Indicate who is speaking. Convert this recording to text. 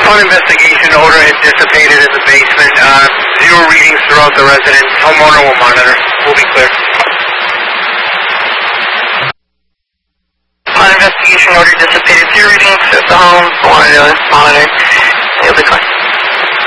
Speaker 1: Upon investigation, odor has dissipated in the basement. Zero readings throughout the residence. Homeowner will monitor. We'll be clear. Upon investigation, odor dissipated. Zero readings at the home. Monitor. You'll be clear.